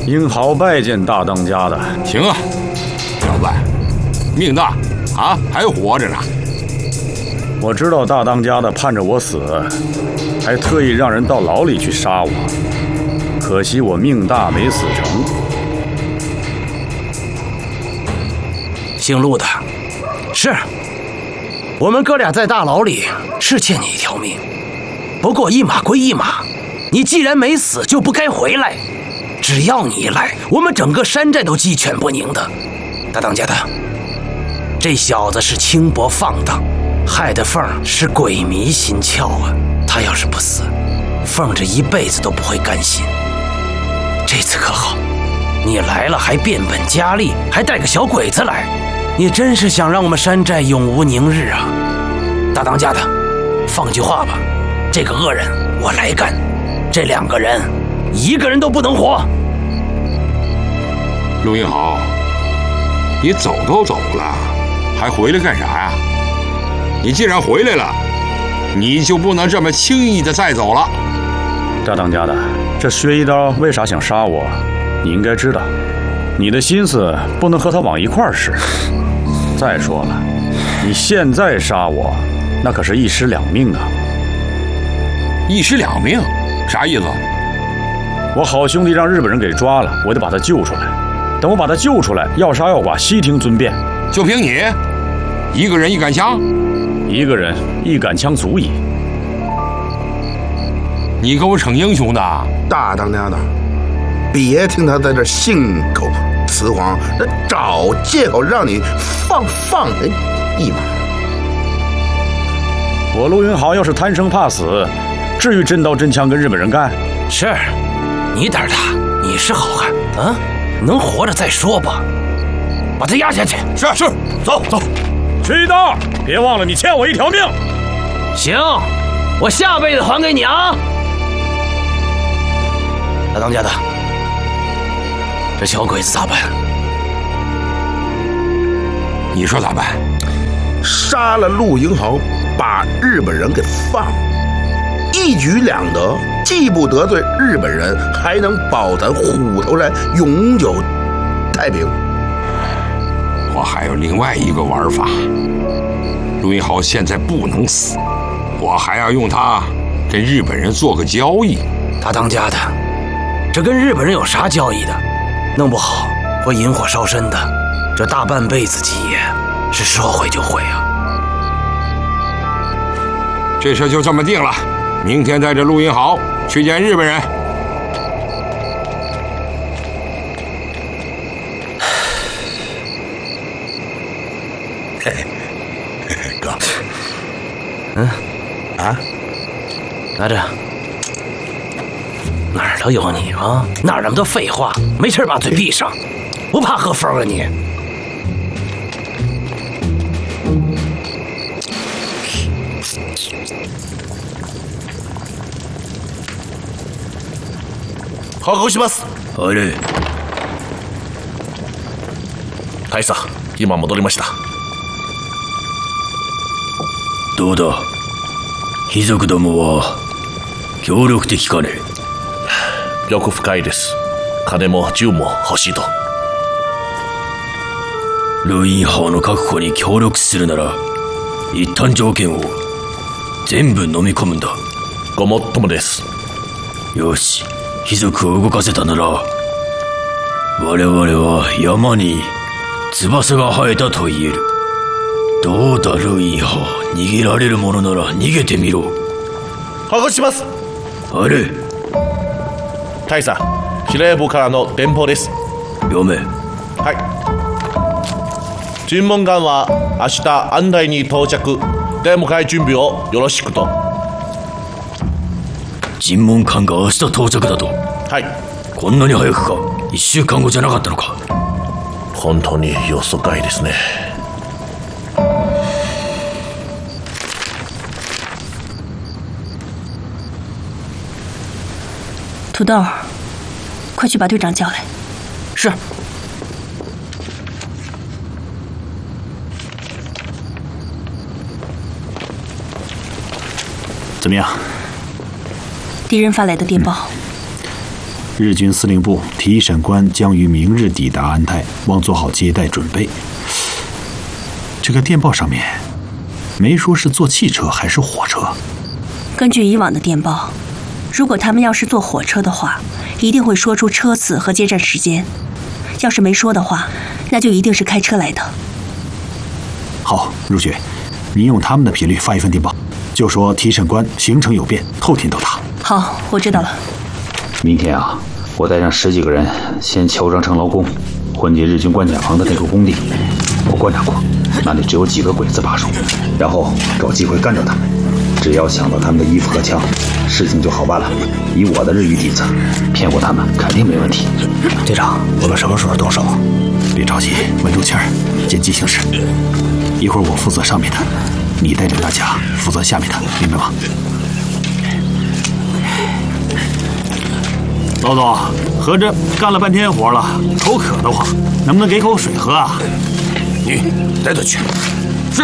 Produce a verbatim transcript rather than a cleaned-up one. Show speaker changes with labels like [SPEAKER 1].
[SPEAKER 1] 英豪拜见大当家的。
[SPEAKER 2] 行啊，小伴，命大啊，还活着呢。
[SPEAKER 1] 我知道大当家的盼着我死，还特意让人到牢里去杀我。可惜我命大没死成。
[SPEAKER 3] 姓陆的，是我们哥俩在大牢里是欠你一条命，不过一码归一码，你既然没死，就不该回来。只要你一来，我们整个山寨都鸡犬不宁的。大当家的，这小子是轻薄放荡，害得凤儿是鬼迷心窍啊！他要是不死，凤儿这一辈子都不会甘心。这次可好，你来了还变本加厉，还带个小鬼子来，你真是想让我们山寨永无宁日啊！大当家的，放句话吧，这个恶人我来干，这两个人一个人都不能活。
[SPEAKER 2] 陆英豪，你走都走了，还回来干啥呀？你既然回来了，你就不能这么轻易的再走了。
[SPEAKER 1] 大当家的，这薛一刀为啥想杀我？你应该知道，你的心思不能和他往一块儿使。再说了，你现在杀我，那可是一尸两命啊！
[SPEAKER 2] 一尸两命，啥意思？
[SPEAKER 1] 我好兄弟让日本人给抓了，我得把他救出来。等我把他救出来，要杀要剐，悉听尊便。
[SPEAKER 2] 就凭你一个人一杆枪？
[SPEAKER 1] 一个人一杆枪足矣。
[SPEAKER 2] 你给我逞英雄的？
[SPEAKER 4] 大当家的，别听他在这信口雌黄，找借口让你放放人一马。
[SPEAKER 1] 我陆云豪要是贪生怕死，至于真刀真枪跟日本人干？
[SPEAKER 3] 是，你胆大，你是好汉啊，能活着再说吧。把他压下去。
[SPEAKER 2] 是是，走走。
[SPEAKER 1] 薛一刀，别忘了你欠我一条命。
[SPEAKER 3] 行，我下辈子还给你啊。大当家的，这小鬼子咋办？
[SPEAKER 2] 你说咋办？
[SPEAKER 4] 杀了陆英豪，把日本人给放，一举两得，既不得罪日本人，还能保咱虎头山永久太平。
[SPEAKER 2] 我还有另外一个玩法。陆英豪现在不能死，我还要用他跟日本人做个交易。
[SPEAKER 3] 大当家的，这跟日本人有啥交易的？弄不好会引火烧身的。这大半辈子基业是说毁就毁啊！
[SPEAKER 2] 这事就这么定了，明天带着陆英豪去见日本人。
[SPEAKER 4] 哥，
[SPEAKER 3] 嗯，
[SPEAKER 4] 啊，
[SPEAKER 3] 拿着。哪儿都有你啊！哪儿那么多废话？没事把嘴闭上，不怕喝风啊你！
[SPEAKER 5] 確保します。
[SPEAKER 6] あれ、
[SPEAKER 5] 大佐、今戻りました。
[SPEAKER 6] どうだ、貴族どもは協力的かね？
[SPEAKER 5] 欲深いです。金も銃も欲しいと。
[SPEAKER 6] ルインハオの確保に協力するなら、一旦条件を全部飲み込むんだ。
[SPEAKER 5] ごもっともです。
[SPEAKER 6] よし、貴族を動かせたなら、我々は山に翼が生えたと言える。どうだルインハオ、逃げられるものなら逃げてみろ。
[SPEAKER 5] 確保します。
[SPEAKER 6] あれ、
[SPEAKER 5] 大佐、司令部からの電報です。
[SPEAKER 6] 読め。
[SPEAKER 5] はい。尋問官は明日安内に到着。出迎え準備をよろしくと。
[SPEAKER 6] 尋問官が明日到着だと。
[SPEAKER 5] はい。
[SPEAKER 6] こんなに早くか。一週間後じゃなかったのか。
[SPEAKER 5] 本当に予測外ですね。
[SPEAKER 7] 土豆，快去把队长叫来。
[SPEAKER 3] 是。
[SPEAKER 8] 怎么样？
[SPEAKER 7] 敌人发来的电报。
[SPEAKER 8] 日军司令部提审官将于明日抵达安泰，望做好接待准备。这个电报上面没说是坐汽车还是火车。
[SPEAKER 7] 根据以往的电报，如果他们要是坐火车的话，一定会说出车次和接站时间；要是没说的话，那就一定是开车来的。
[SPEAKER 8] 好，如雪，你用他们的频率发一份电报，就说提审官行程有变，后天到达。
[SPEAKER 7] 好，我知道了。
[SPEAKER 1] 明天啊，我带上十几个人，先乔装成劳工，混进日军关甲房的那个工地。我观察过，那里只有几个鬼子把守，然后找机会干掉他们。只要抢到他们的衣服和枪，事情就好办了。以我的日语底子，骗过他们肯定没问题。
[SPEAKER 3] 队长，我们什么时候动手？
[SPEAKER 8] 别着急，稳住气儿，见机行事。一会儿我负责上面的，你带着大家负责下面的，明白吗？老总，合着干了半天活了，口渴得慌，能不能给口水喝啊？
[SPEAKER 4] 你带他去。